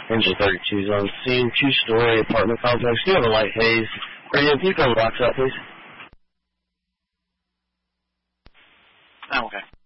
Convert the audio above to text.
Angel 32 is on scene, two-story apartment complex. Do you have a light haze? Radio, can you go box up, please? Oh, okay.